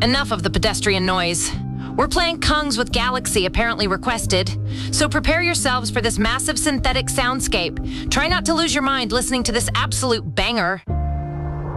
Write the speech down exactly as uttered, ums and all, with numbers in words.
enough of the pedestrian noise. We're playing Kungs with Galaxy, apparently requested. So prepare yourselves for this massive synthetic soundscape. Try not to lose your mind listening to this absolute banger.